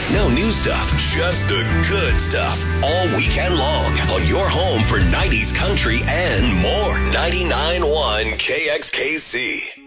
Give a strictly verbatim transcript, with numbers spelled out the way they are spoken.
No new stuff, just the good stuff. All weekend long on your home for nineties country and more. ninety-nine point one K X K C.